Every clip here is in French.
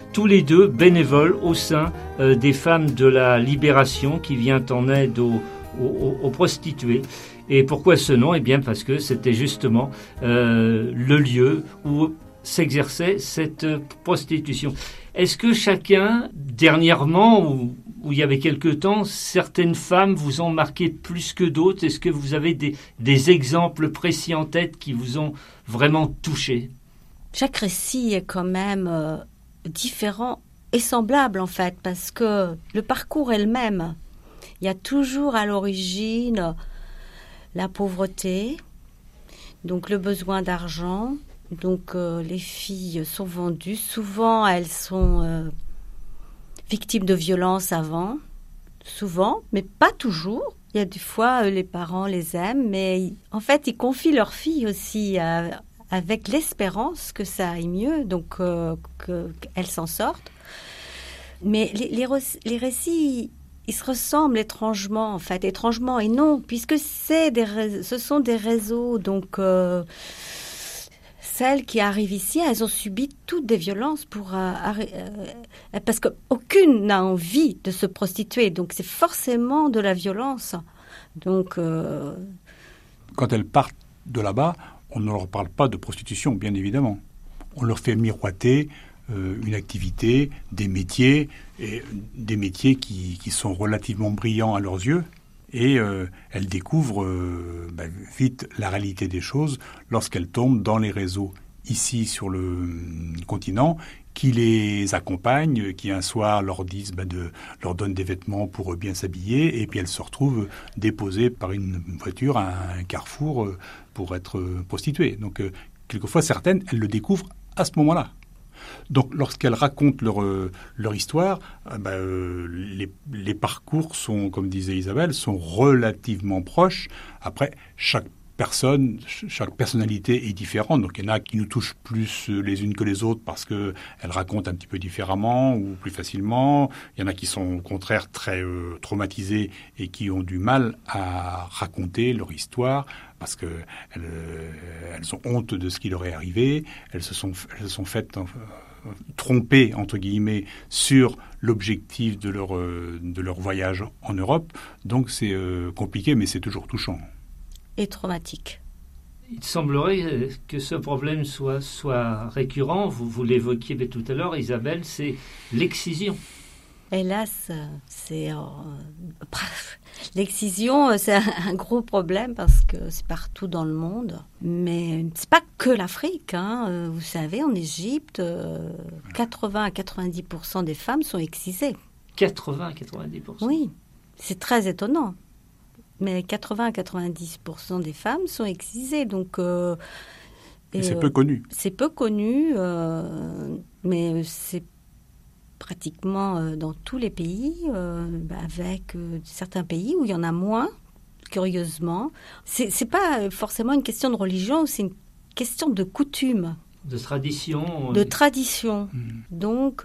tous les deux bénévoles au sein des femmes de la Libération qui vient en aide aux prostituées. Et pourquoi ce nom ? Eh bien parce que c'était justement le lieu où s'exerçait cette prostitution. Est-ce que chacun, dernièrement, ou il y avait quelque temps, certaines femmes vous ont marqué plus que d'autres ? Est-ce que vous avez des exemples précis en tête qui vous ont vraiment touché ? Chaque récit est quand même différent et semblable en fait, parce que le parcours est le même. Il y a toujours à l'origine la pauvreté, donc le besoin d'argent. Donc les filles sont vendues. Souvent, elles sont victimes de violences avant. Souvent, mais pas toujours. Il y a des fois, les parents les aiment, mais en fait, ils confient leurs filles aussi avec l'espérance que ça aille mieux, donc qu'elles s'en sortent. Mais les récits, ils se ressemblent étrangement, en fait. Étrangement et non, puisque ce sont des réseaux, donc... Celles qui arrivent ici, elles ont subi toutes des violences parce qu'aucune n'a envie de se prostituer. Donc, c'est forcément de la violence. Donc, Quand elles partent de là-bas, on ne leur parle pas de prostitution, bien évidemment. On leur fait miroiter une activité, des métiers qui sont relativement brillants à leurs yeux. Et elles découvrent vite la réalité des choses lorsqu'elles tombent dans les réseaux ici sur le continent, qui les accompagnent, qui un soir leur disent leur donnent des vêtements pour bien s'habiller, et puis elles se retrouvent déposées par une voiture à un carrefour pour être prostituées. Donc quelquefois certaines, elles le découvrent à ce moment-là. Donc, lorsqu'elles racontent leur histoire, les parcours sont, comme disait Isabelle, sont relativement proches. Après, chaque personnalité est différente. Donc, il y en a qui nous touchent plus les unes que les autres parce qu'elles racontent un petit peu différemment ou plus facilement. Il y en a qui sont au contraire très traumatisées et qui ont du mal à raconter leur histoire parce qu'elles ont honte de ce qui leur est arrivé. Elles se sont faites tromper, entre guillemets, sur l'objectif de leur voyage en Europe. Donc, c'est compliqué, mais c'est toujours touchant. et traumatique. Il semblerait que ce problème soit récurrent. Vous l'évoquiez tout à l'heure, Isabelle, c'est l'excision. Hélas, l'excision, c'est un gros problème parce que c'est partout dans le monde. Mais c'est pas que l'Afrique. Vous savez, en Égypte, 80 à 90% des femmes sont excisées. 80 à 90%. Oui, c'est très étonnant. Mais 80 à 90% des femmes sont excisées. Donc, et c'est peu connu. C'est peu connu, mais c'est pratiquement dans tous les pays, avec certains pays où il y en a moins, curieusement. C'est pas forcément une question de religion, c'est une question de coutume. De tradition. De tradition. Donc,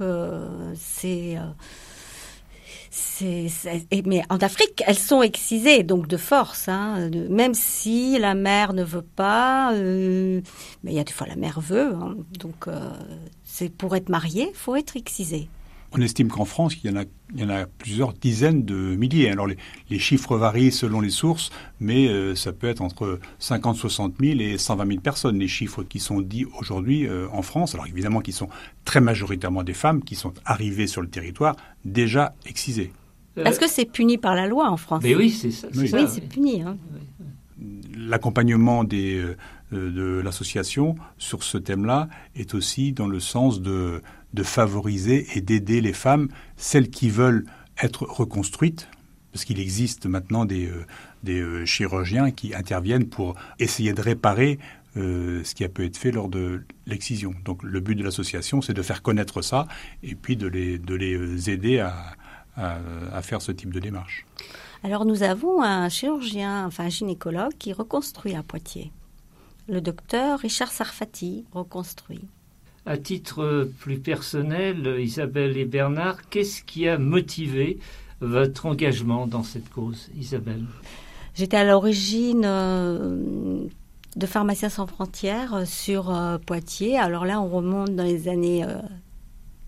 mais en Afrique, elles sont excisées, donc de force. Même si la mère ne veut pas, mais il y a des fois la mère veut. Donc, c'est pour être mariée, il faut être excisé. On estime qu'en France, il y en a plusieurs dizaines de milliers. Alors, les chiffres varient selon les sources, mais ça peut être entre 50, 60 000 et 120 000 personnes, les chiffres qui sont dits aujourd'hui en France. Alors, évidemment, qui sont très majoritairement des femmes qui sont arrivées sur le territoire déjà excisées. Parce que c'est puni par la loi en France. Mais oui, c'est ça. Oui, c'est puni. L'accompagnement de l'association sur ce thème-là est aussi dans le sens de favoriser et d'aider les femmes, celles qui veulent être reconstruites, parce qu'il existe maintenant des chirurgiens qui interviennent pour essayer de réparer ce qui a pu être fait lors de l'excision. Donc le but de l'association, c'est de faire connaître ça et puis de les aider à faire ce type de démarche. Alors nous avons un chirurgien, un gynécologue qui reconstruit à Poitiers. Le docteur Richard Sarfati reconstruit. À titre plus personnel, Isabelle et Bernard, qu'est-ce qui a motivé votre engagement dans cette cause, Isabelle ? J'étais à l'origine de Pharmaciens sans frontières sur Poitiers. Alors là, on remonte dans les années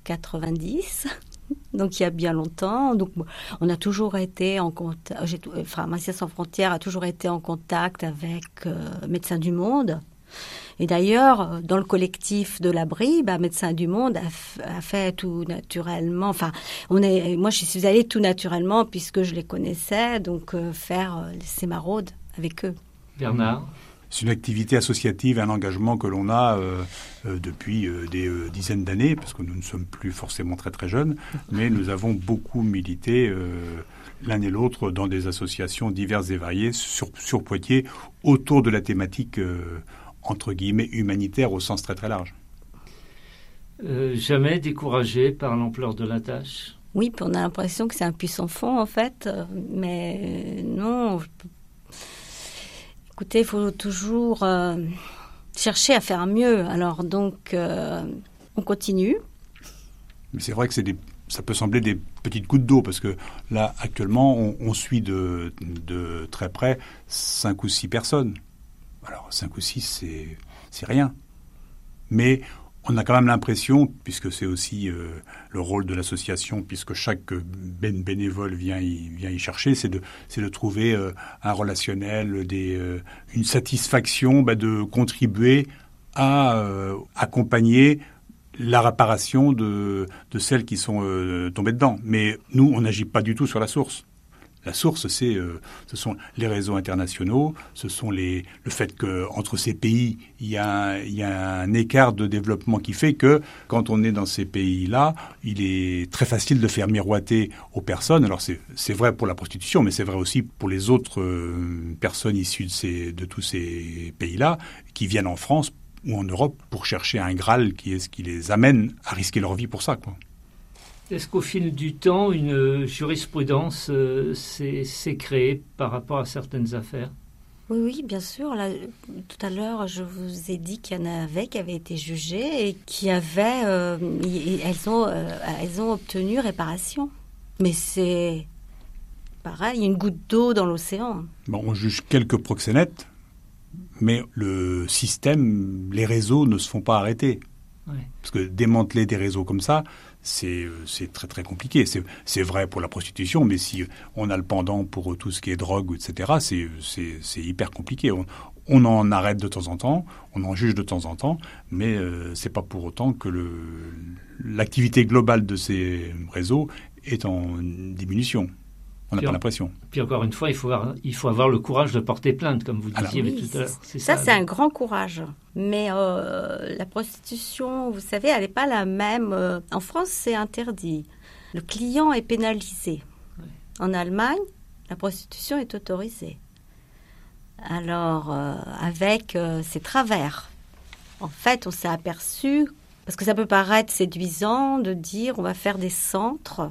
90. Donc il y a bien longtemps. Donc on a toujours été en contact. Pharmaciens sans frontières a toujours été en contact avec Médecins du Monde. Et d'ailleurs, dans le collectif de l'abri, Médecins du Monde a fait tout naturellement. Enfin, moi je suis allée tout naturellement puisque je les connaissais, donc faire ces maraudes avec eux. Bernard. C'est une activité associative, un engagement que l'on a depuis des dizaines d'années, parce que nous ne sommes plus forcément très très jeunes, mais nous avons beaucoup milité l'un et l'autre dans des associations diverses et variées sur Poitiers, autour de la thématique entre guillemets humanitaire au sens très très large. Jamais découragé par l'ampleur de la tâche? Oui, on a l'impression que c'est un puissant fond en fait, mais non. Écoutez, il faut toujours chercher à faire mieux. Alors donc, on continue. Mais c'est vrai que ça peut sembler des petites gouttes d'eau, parce que là, actuellement, on suit de très près 5 ou 6 personnes. Alors, 5 ou 6, c'est rien. Mais on a quand même l'impression, puisque c'est aussi le rôle de l'association, puisque chaque bénévole vient y chercher, c'est de trouver un relationnel, une satisfaction de contribuer à accompagner la réparation de celles qui sont tombées dedans. Mais nous, on n'agit pas du tout sur la source. La source, ce sont les réseaux internationaux, ce sont le fait qu'entre ces pays, il y a un écart de développement qui fait que quand on est dans ces pays-là, il est très facile de faire miroiter aux personnes. Alors c'est vrai pour la prostitution, mais c'est vrai aussi pour les autres personnes issues de tous ces pays-là qui viennent en France ou en Europe pour chercher un Graal qui est ce qui les amène à risquer leur vie pour ça, quoi. Est-ce qu'au fil du temps, une jurisprudence s'est créée par rapport à certaines affaires? Oui, bien sûr. Là, tout à l'heure, je vous ai dit qu'il y en avait qui avaient été jugées et qui avaient... elles ont obtenu réparation. Mais c'est pareil, une goutte d'eau dans l'océan. Bon, on juge quelques proxénètes, mais le système, les réseaux ne se font pas arrêter. Ouais. Parce que démanteler des réseaux comme ça, c'est très très compliqué. C'est vrai pour la prostitution, mais si on a le pendant pour tout ce qui est drogue, etc., c'est hyper compliqué. On en arrête de temps en temps, on en juge de temps en temps, mais c'est pas pour autant que l'activité globale de ces réseaux est en diminution. On n'a pas l'impression. Puis encore une fois, il faut avoir le courage de porter plainte, comme vous disiez tout à l'heure. C'est un grand courage. Mais la prostitution, vous savez, elle n'est pas la même. En France, c'est interdit. Le client est pénalisé. Ouais. En Allemagne, la prostitution est autorisée. Alors, avec ces travers, en fait, on s'est aperçu, parce que ça peut paraître séduisant de dire on va faire des centres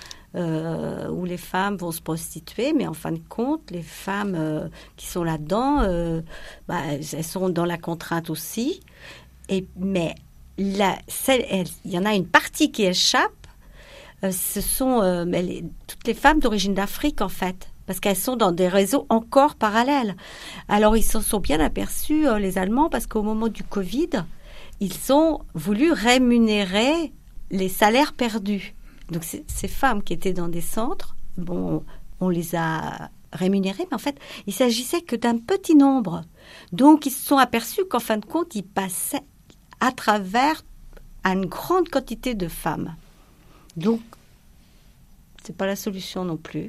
où les femmes vont se prostituer, mais en fin de compte, les femmes qui sont là-dedans, elles sont dans la contrainte aussi. Mais il y en a une partie qui échappe. Ce sont toutes les femmes d'origine d'Afrique, en fait, parce qu'elles sont dans des réseaux encore parallèles. Alors, ils s'en sont bien aperçus, les Allemands, parce qu'au moment du Covid, ils ont voulu rémunérer les salaires perdus. Donc, ces femmes qui étaient dans des centres, on les a rémunérées, mais en fait, il s'agissait que d'un petit nombre. Donc, ils se sont aperçus qu'en fin de compte, ils passaient à travers une grande quantité de femmes. Donc, c'est pas la solution non plus.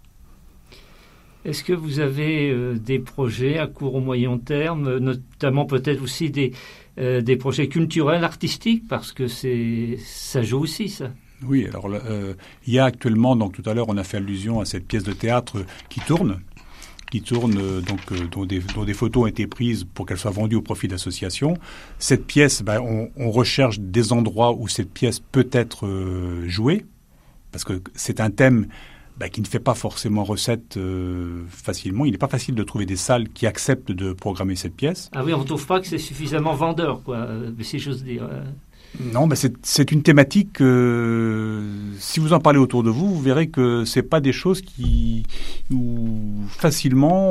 Est-ce que vous avez des projets à court ou moyen terme, notamment peut-être aussi des projets culturels, artistiques, parce que ça joue aussi, ça? Oui, alors il y a actuellement, donc tout à l'heure on a fait allusion à cette pièce de théâtre qui tourne dont des photos ont été prises pour qu'elle soit vendue au profit d'associations. Cette pièce, on recherche des endroits où cette pièce peut être jouée, parce que c'est un thème qui ne fait pas forcément recette facilement. Il n'est pas facile de trouver des salles qui acceptent de programmer cette pièce. Ah oui, on ne trouve pas que c'est suffisamment vendeur, quoi, si j'ose dire. Non, c'est une thématique, si vous en parlez autour de vous, vous verrez que ce n'est pas des choses où facilement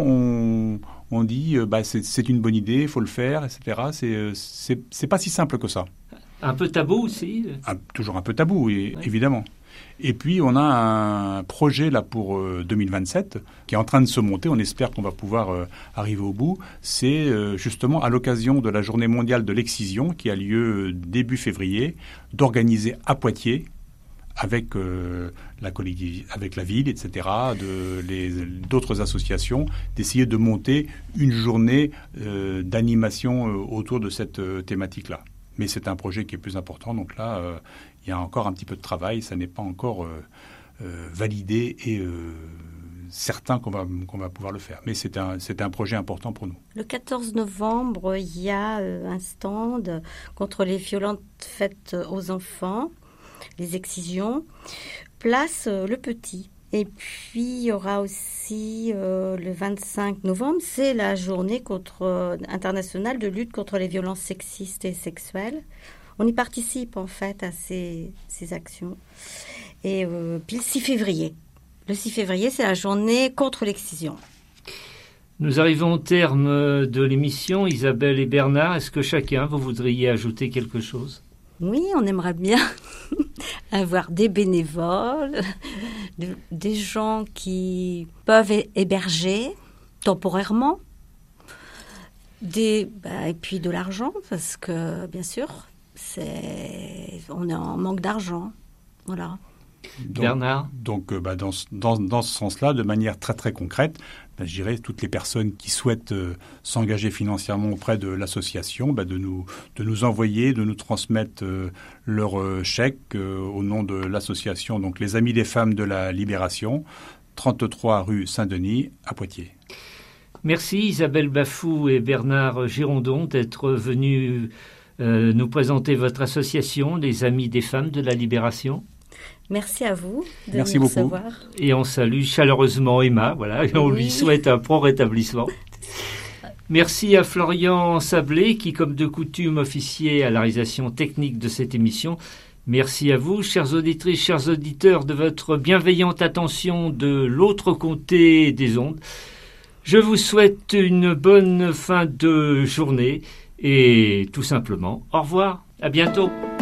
on dit c'est une bonne idée, il faut le faire, etc. C'est pas si simple que ça. Un peu tabou aussi. Toujours un peu tabou, évidemment. Et puis, on a un projet là pour 2027 qui est en train de se monter. On espère qu'on va pouvoir arriver au bout. C'est justement à l'occasion de la Journée mondiale de l'excision qui a lieu début février, d'organiser à Poitiers, avec la collectivité, avec la ville, etc., d'autres associations, d'essayer de monter une journée d'animation autour de cette thématique-là. Mais c'est un projet qui est plus important, donc là, il y a encore un petit peu de travail, ça n'est pas encore validé et certain qu'on va pouvoir le faire. Mais c'est un projet important pour nous. Le 14 novembre, il y a un stand contre les violences faites aux enfants, les excisions, place Le Petit. Et puis, il y aura aussi le 25 novembre, c'est la journée internationale de lutte contre les violences sexistes et sexuelles. On y participe, en fait, à ces actions. Et puis, le 6 février. Le 6 février, c'est la journée contre l'excision. Nous arrivons au terme de l'émission. Isabelle et Bernard, est-ce que chacun, vous voudriez ajouter quelque chose ? Oui, on aimerait bien avoir des bénévoles, des gens qui peuvent héberger temporairement, et puis de l'argent, parce que, bien sûr, on est en manque d'argent. Voilà. Bernard ? Donc, dans ce sens-là, de manière très, très concrète, je dirais toutes les personnes qui souhaitent s'engager financièrement auprès de l'association, de nous envoyer, de nous transmettre leur chèque au nom de l'association, donc les Amis des Femmes de la Libération, 33 rue Saint-Denis, à Poitiers. Merci Isabelle Bafou et Bernard Girondon d'être venus nous présenter votre association, les Amis des Femmes de la Libération. Merci à vous de Merci nous beaucoup. recevoir. Et on salue chaleureusement Emma, et on lui souhaite un prompt rétablissement. Merci à Florian Sablé qui, comme de coutume, officiait à la réalisation technique de cette émission. Merci à vous, chères auditrices, chers auditeurs, de votre bienveillante attention de l'autre côté des ondes. Je vous souhaite une bonne fin de journée et tout simplement, au revoir, à bientôt.